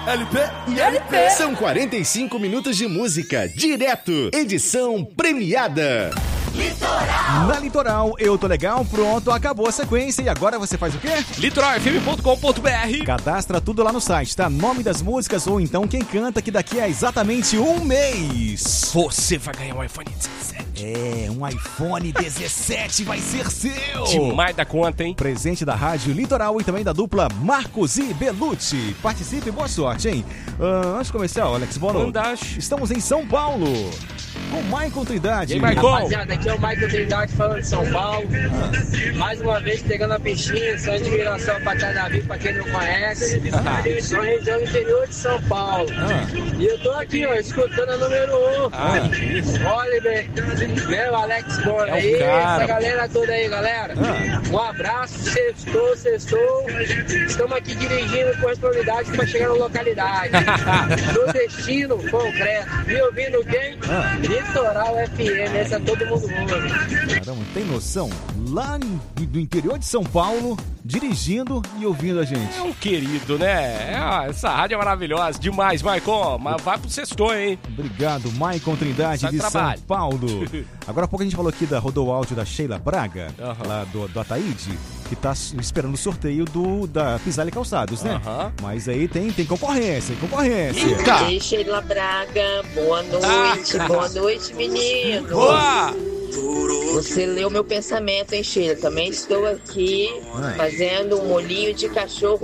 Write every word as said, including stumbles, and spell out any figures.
L P e L P. São quarenta e cinco minutos de música, direto, edição premiada. Litoral. Na Litoral, eu tô legal, pronto, acabou a sequência e agora você faz o quê? litoral f m ponto com ponto b r. Cadastra tudo lá no site, tá? Nome das músicas ou então quem canta, que daqui a exatamente um mês você vai ganhar um iPhone dezessete. É, um iPhone dezessete vai ser seu. Demais da conta, hein? Presente da Rádio Litoral e também da dupla Marcos e Belucci. Participe e boa sorte, hein? Uh, antes de começar, Alex Bono, Mandaste. Estamos em São Paulo com Maicon Trindade. E aí, Maicon? Rapaziada, aqui é o Maicon Trindade falando de São Paulo. Ah. Mais uma vez pegando a peixinha, só admiração pra Cadavi, pra quem não conhece. Ah. Sou região interior de São Paulo. Ah. E eu tô aqui, ó, escutando a número um. Ah. Oliver, meu Alex Bono é aí, cara. essa galera toda aí, galera. Ah. Um abraço, sextou, sextou. Estamos aqui dirigindo com responsabilidade pra chegar na localidade. No destino concreto. E ouvindo quem? Ah. Litoral F M, essa todo mundo ouve. Caramba, tem noção? Lá no interior de São Paulo, dirigindo e ouvindo a gente. É um querido, né? É, essa rádio é maravilhosa. Demais, Maicon. Mas vai pro sextou, hein? Obrigado, Maicon Trindade Sai de trabalho. São Paulo. Agora há pouco a gente falou aqui da rodou áudio da Sheila Braga, uhum. lá do, do Ataíde, que tá esperando o sorteio do, da Pisalha Calçados, né? Uhum. Mas aí tem, tem concorrência, concorrência. Eita. Ei, Sheila Braga, boa noite, ah. boa noite, menino. Boa! Você leu meu pensamento, hein, Sheila? Também estou aqui Ai. fazendo um molhinho de cachorro